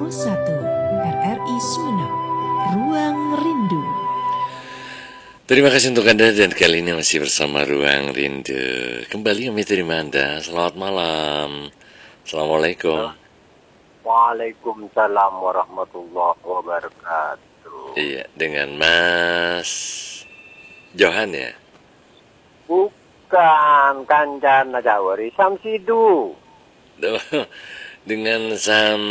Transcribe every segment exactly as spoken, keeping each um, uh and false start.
satu R R I Sumeneb, Ruang Rindu. Terima kasih untuk Anda dan kali ini masih bersama Ruang Rindu. Kembali kami terima Anda. Selamat malam. Assalamualaikum. Waalaikumsalam warahmatullahi wabarakatuh. Iya, dengan Mas Johan ya? Bukan, Kancana Jawari, Samsidu. Dengan Sam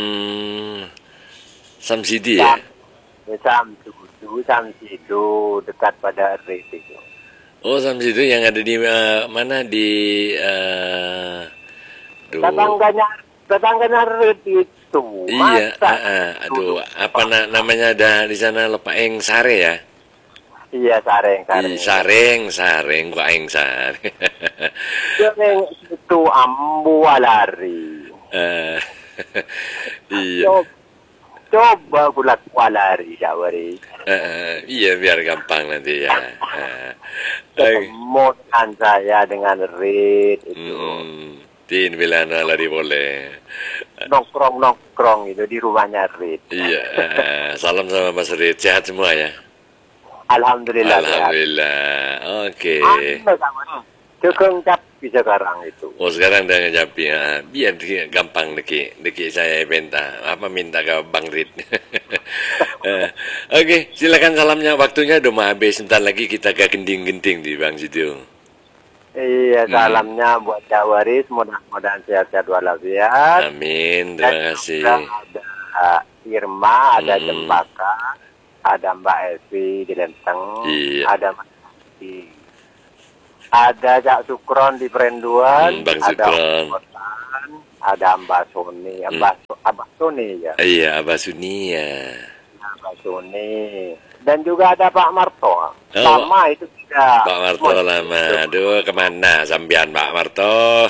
Samsidi ya? Samsidu, Samsidu, dekat pada Rit itu. Oh, Samsidi yang ada di uh, mana di uh, tetangganya tetangganya Rit itu. Iya, Masa uh, uh, aduh, apa na namanya ada di sana Lepaeng Sare ya? Iya, Sareng, Sareng. Iya, Sareng, Sareng, Paeng Sare. Sareng itu ambu walari. Uh, iya. Coba, coba bulat walari, Jawari. Uh, iya, biar gampang nanti ya. Uh, Ketemu dengan saya dengan Rit itu. Hmm, tin bilana lari boleh. Nongkrong nongkrong itu di rumahnya Rit. Iya, uh, salam sama Mas Rit, sehat semua ya. Alhamdulillah. Alhamdulillah. Oke. Cekeng capi sekarang itu. Oh, sekarang udah ngejapi ya. Biar di, gampang deki, deki saya minta apa minta ke Bang Rit. uh, Oke, okay, silakan salamnya. Waktunya udah mau habis. Sebentar lagi kita ke genting-genting di Bang Situ. Iya, salamnya hmm. buat Jawaris, mudah-mudahan sehat-sehat walafiat. Amin, terima kasih. Ada Irma, ada hmm. Cempaka, ada Mbak Evi di Lenteng, iya. ada Mas Edi, ada Cak Sukron di Perenduan, hmm, Bang ada Sukron, ada Mbak Suni, Mbak hmm. Abah Suni ya. Iya, Abah Suni ya. Mbak Suni. Dan juga ada Pak Marto. Oh, lama itu tidak. Pak Marto lama. Aduh, kemana sampean Pak Marto?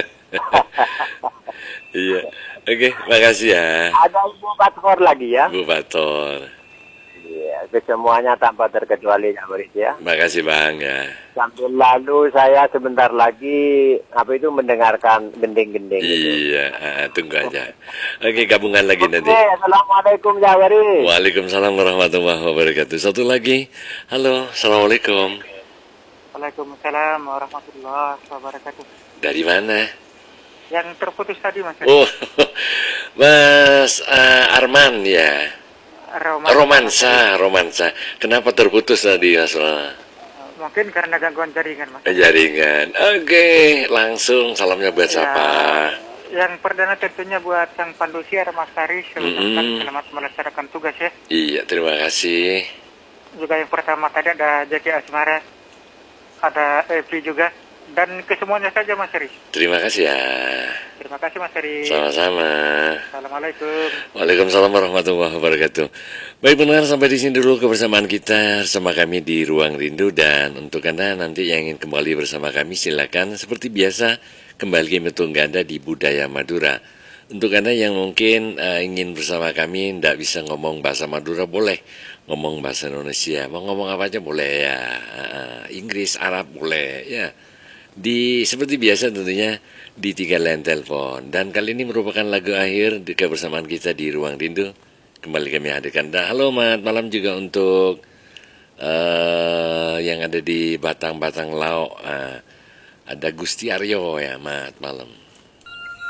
Iya. Oke, makasih ya. Ada Ibu Bator lagi ya. Bu Bator. Iya, semuanya tanpa terkecuali ya, Boris ya. Makasih Bang ya. Sambil lalu saya sebentar lagi apa itu mendengarkan gending-gending. Iya, itu. Tunggu aja. Oke, gabungan lagi Oke, nanti. Assalamualaikum Jawari. Waalaikumsalam warahmatullahi wabarakatuh. Satu lagi. Halo, assalamualaikum. Waalaikumsalam warahmatullahi wabarakatuh. Dari mana? Yang terputus tadi Mas. Oh, Mas uh, Arman ya. Romansa. Romansa, romansa. Kenapa terputus tadi Mas? Mungkin karena gangguan jaringan Mas. Jaringan. Oke, langsung salamnya buat ya, siapa? Yang perdana tentunya buat Sang Pandusiar Mas Haris. Mm -hmm. Selamat melaksanakan tugas ya. Iya, terima kasih. Juga yang pertama tadi ada Jaki Asmara, ada Evi juga, dan kesemuanya saja Mas Haris. Terima kasih ya. Terima kasih Mas Haris. Sama-sama. Assalamualaikum. Waalaikumsalam warahmatullahi wabarakatuh. Baik pendengar, sampai di sini dulu kebersamaan kita bersama kami di Ruang Rindu. Dan untuk Anda nanti yang ingin kembali bersama kami, silakan seperti biasa kembali ke tunggu Anda di Budaya Madura. Untuk Anda yang mungkin uh, ingin bersama kami tidak bisa ngomong bahasa Madura, boleh ngomong bahasa Indonesia. Mau ngomong apa aja boleh ya. Uh, Inggris, Arab boleh ya. Di seperti biasa tentunya di tiga line telepon. Dan kali ini merupakan lagu akhir di kebersamaan kita di Ruang Rindu. Kembali kami hadirkan. Dan halo mat malam juga untuk uh, yang ada di Batang-Batang Lauk. Uh, ada Gusti Aryo ya mat malam.